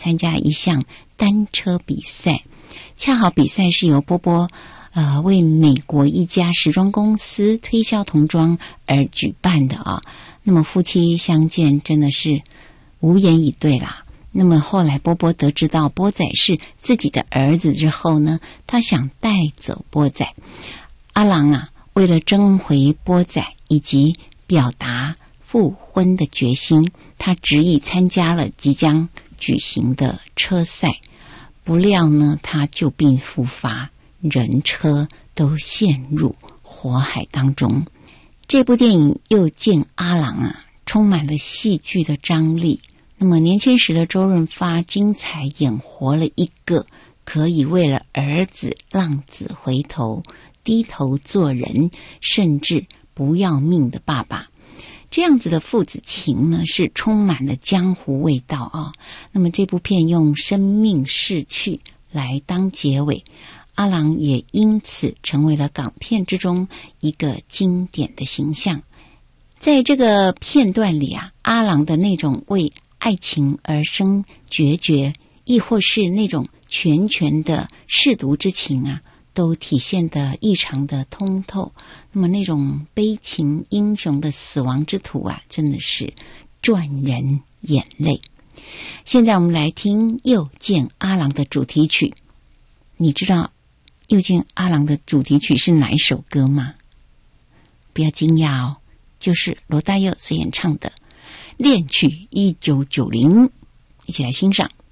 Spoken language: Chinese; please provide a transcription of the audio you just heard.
参加一项单车比赛，恰好比赛是由波波为美国一家时装公司推销童装而举办的啊。那么夫妻相见真的是无言以对啦。那么后来波波得知到波仔是自己的儿子之后呢，他想带走波仔。阿郎啊，为了争回波仔以及表达复婚的决心，他执意参加了即将举行的车赛。不料呢，他旧病复发，人车都陷入火海当中。这部电影《又见阿郎》啊，充满了戏剧的张力。那么年轻时的周润发精彩演活了一个可以为了儿子浪子回头，低头做人，甚至不要命的爸爸。这样子的父子情呢，是充满了江湖味道啊。那么这部片用生命逝去来当结尾，阿郎也因此成为了港片之中一个经典的形象。在这个片段里啊，阿郎的那种为爱情而生决绝，亦或是那种拳拳的舐犊之情啊，都体现得异常的通透。那么那种悲情英雄的死亡之途啊，真的是赚人眼泪。现在我们来听《又见阿郎》的主题曲。你知道《又见阿郎》的主题曲是哪一首歌吗？不要惊讶哦，就是罗大佑所演唱的《恋曲1990》，一起来欣赏。